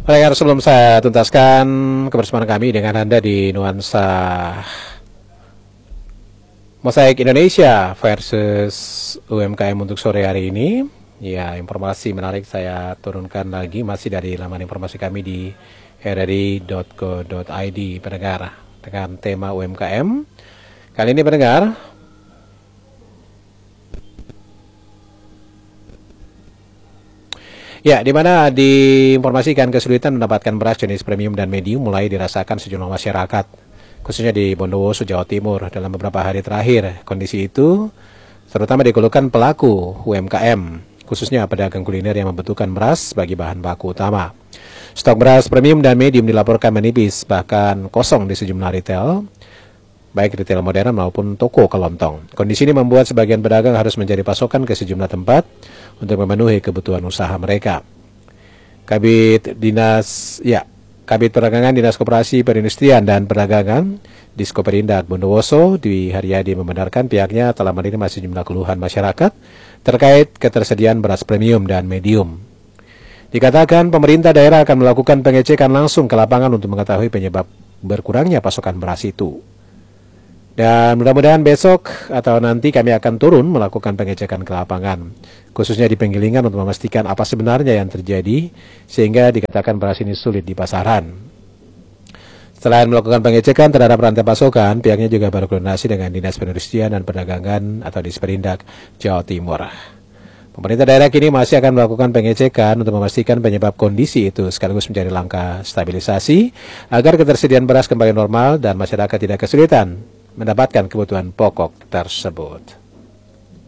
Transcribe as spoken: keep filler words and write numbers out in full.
Baik, sebelum saya tuntaskan kebersamaan kami dengan Anda di nuansa Mosaik Indonesia versus U M K M untuk sore hari ini, ya informasi menarik saya turunkan lagi masih dari laman informasi kami di r r i dot co dot i d pendengar, dengan tema U M K M. Kali ini pendengar, ya, di mana diinformasikan kesulitan mendapatkan beras jenis premium dan medium mulai dirasakan sejumlah masyarakat, khususnya di Bondowoso, Jawa Timur dalam beberapa hari terakhir. Kondisi itu terutama dikeluhkan pelaku U M K M, khususnya pedagang kuliner yang membutuhkan beras sebagai bahan baku utama. Stok beras premium dan medium dilaporkan menipis, bahkan kosong di sejumlah retail, baik retail modern maupun toko kelontong. Kondisi ini membuat sebagian pedagang harus mencari pasokan ke sejumlah tempat untuk memenuhi kebutuhan usaha mereka. Kabid Dinas, ya, Kabid Perdagangan Dinas Koperasi Perindustrian dan Perdagangan Diskoperindak Bondowoso Dwi Haryadi membenarkan pihaknya telah menerima sejumlah keluhan masyarakat terkait ketersediaan beras premium dan medium. Dikatakan pemerintah daerah akan melakukan pengecekan langsung ke lapangan untuk mengetahui penyebab berkurangnya pasokan beras itu. Dan mudah-mudahan besok atau nanti kami akan turun melakukan pengecekan ke lapangan, khususnya di penggilingan untuk memastikan apa sebenarnya yang terjadi sehingga dikatakan beras ini sulit di pasaran. Selain melakukan pengecekan terhadap rantai pasokan, pihaknya juga berkoordinasi dengan Dinas Perindustrian dan Perdagangan atau Disperindak Jawa Timur. Pemerintah daerah kini masih akan melakukan pengecekan untuk memastikan penyebab kondisi itu sekaligus mencari langkah stabilisasi agar ketersediaan beras kembali normal dan masyarakat tidak kesulitan mendapatkan kebutuhan pokok tersebut.